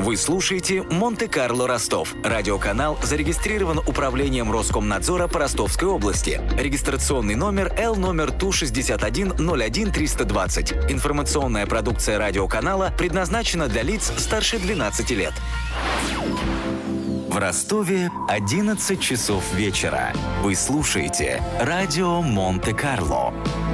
Вы слушаете «Монте-Карло Ростов». Радиоканал зарегистрирован Управлением Роскомнадзора по Ростовской области. Регистрационный номер Л ТУ 6101320. Информационная продукция радиоканала предназначена для лиц старше 12 лет. В Ростове 11 часов вечера. Вы слушаете радио Монте-Карло.